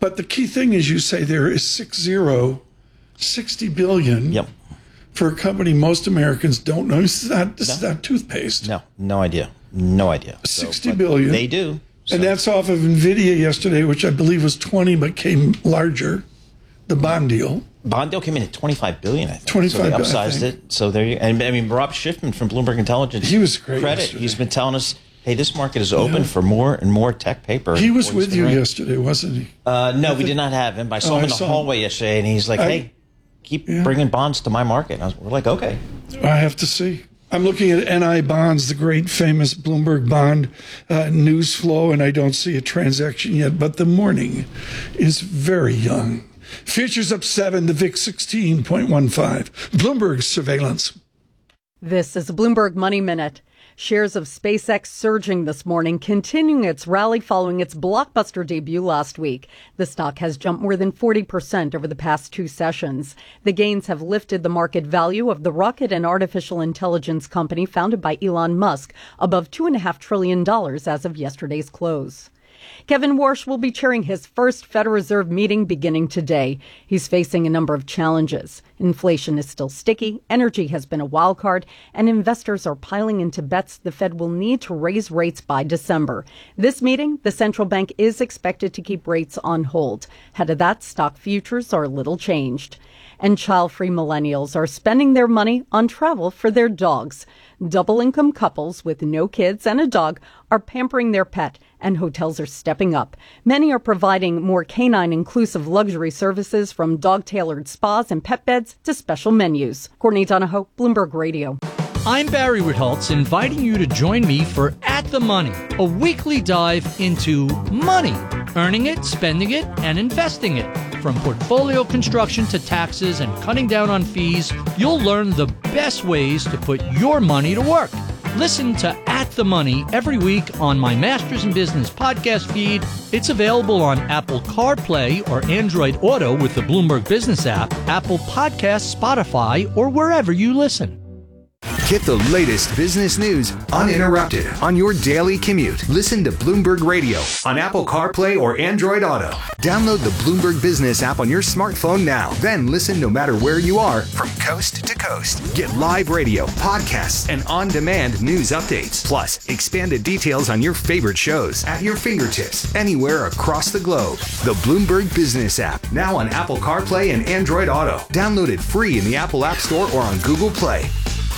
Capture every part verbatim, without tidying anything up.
But the key thing is you say there is six zero, sixty billion Yep. for a company most Americans don't know. This is not, this no. is not toothpaste. No, no idea. No idea. sixty so, billion. They do. So. And that's off of NVIDIA yesterday, which I believe was twenty, but came larger. The bond deal. Bond deal came in at twenty-five billion dollars, I think. twenty-five so they upsized it. So there you and I mean, Rob Schiffman from Bloomberg Intelligence. He was great Credit. yesterday. He's been telling us, hey, this market is open Yeah. for more and more tech paper. He was with you right. yesterday, wasn't he? Uh, no, we did not have him. I saw Oh, him I in the saw hallway him. yesterday, and he's like, I, hey, keep yeah. bringing bonds to my market. And I was, we're like, okay. I have to see. I'm looking at N I bonds, the great famous Bloomberg bond uh, news flow, and I don't see a transaction yet, but the morning is very young. Futures up seven, the V I X sixteen point one five. Bloomberg surveillance. This is Bloomberg Money Minute. Shares of SpaceX surging this morning, continuing its rally following its blockbuster debut last week. The stock has jumped more than forty percent over the past two sessions. The gains have lifted the market value of the rocket and artificial intelligence company founded by Elon Musk above two point five trillion dollars as of yesterday's close. Kevin Warsh will be chairing his first Federal Reserve meeting beginning today. He's facing a number of challenges. Inflation is still sticky, energy has been a wild card, and investors are piling into bets the Fed will need to raise rates by December. This meeting, the central bank is expected to keep rates on hold. Ahead of that, stock futures are little changed. And child-free millennials are spending their money on travel for their dogs. Double-income couples with no kids and a dog are pampering their pet, and hotels are stepping up. Many are providing more canine-inclusive luxury services, from dog-tailored spas and pet beds to special menus. Courtney Donahoe, Bloomberg Radio. I'm Barry Ritholtz, inviting you to join me for At the Money, a weekly dive into money, earning it, spending it, and investing it. From portfolio construction to taxes and cutting down on fees, you'll learn the best ways to put your money to work. Listen to At the Money every week on my Masters in Business podcast feed. It's available on Apple CarPlay or Android Auto with the Bloomberg Business app, Apple Podcasts, Spotify, or wherever you listen. Get the latest business news uninterrupted on your daily commute. Listen to Bloomberg Radio on Apple CarPlay or Android Auto. Download the Bloomberg Business app on your smartphone now. Then listen no matter where you are from coast to coast. Get live radio, podcasts, and on-demand news updates. Plus, expanded details on your favorite shows at your fingertips anywhere across the globe. The Bloomberg Business app, now on Apple CarPlay and Android Auto. Download it free in the Apple App Store or on Google Play.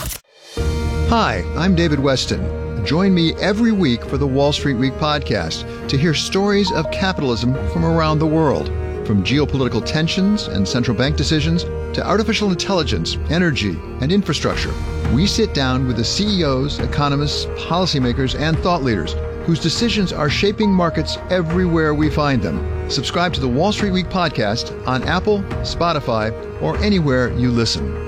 Hi, I'm David Weston. Join me every week for the Wall Street Week podcast to hear stories of capitalism from around the world. From geopolitical tensions and central bank decisions to artificial intelligence, energy, and infrastructure, we sit down with the C E Os, economists, policymakers, and thought leaders whose decisions are shaping markets everywhere we find them. Subscribe to the Wall Street Week podcast on Apple, Spotify, or anywhere you listen.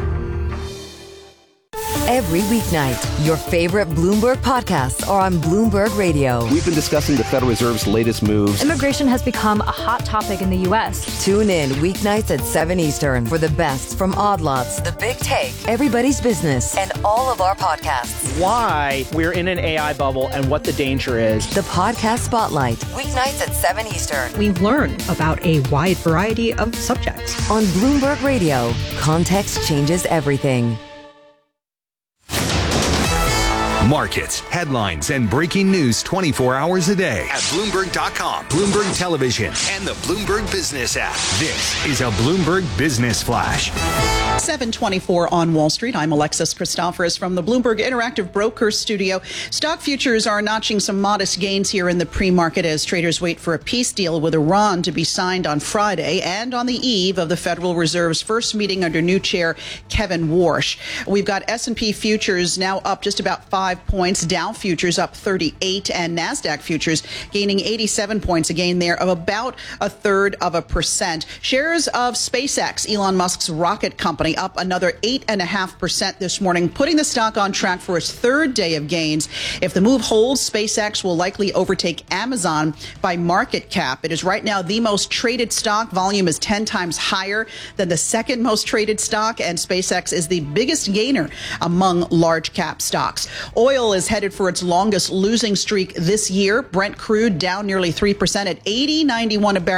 Every weeknight, your favorite Bloomberg podcasts are on Bloomberg Radio. We've been discussing the Federal Reserve's latest moves. Immigration has become a hot topic in the U S. Tune in weeknights at seven Eastern for the best from Odd Lots, The Big Take, Everybody's Business, and all of our podcasts. Why we're in an A I bubble and what the danger is. The Podcast Spotlight, weeknights at seven Eastern. We learn about a wide variety of subjects. On Bloomberg Radio, context changes everything. Markets, headlines, and breaking news twenty-four hours a day at Bloomberg dot com, Bloomberg Television, and the Bloomberg Business app. This is a Bloomberg Business Flash. seven twenty-four on Wall Street. I'm Alexis Christoforous from the Bloomberg Interactive Brokers Studio. Stock futures are notching some modest gains here in the pre-market as traders wait for a peace deal with Iran to be signed on Friday and on the eve of the Federal Reserve's first meeting under new chair Kevin Warsh. We've got S and P futures now up just about five points, Dow futures up thirty-eight, and NASDAQ futures gaining eighty-seven points, a gain there of about a third of a percent. Shares of SpaceX, Elon Musk's rocket company, up another eight point five percent this morning, putting the stock on track for its third day of gains. If the move holds, SpaceX will likely overtake Amazon by market cap. It is right now the most traded stock. Volume is ten times higher than the second most traded stock, and SpaceX is the biggest gainer among large cap stocks. Oil is headed for its longest losing streak this year. Brent crude down nearly three percent at eighty ninety-one a barrel.